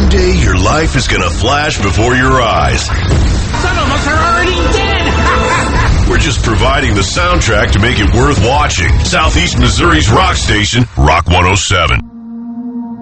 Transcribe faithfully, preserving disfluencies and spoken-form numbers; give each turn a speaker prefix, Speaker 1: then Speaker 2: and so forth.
Speaker 1: One day your life is going to flash before your eyes.
Speaker 2: Some of us are already dead.
Speaker 1: We're just providing the soundtrack to make it worth watching. Southeast Missouri's rock station, Rock one oh seven.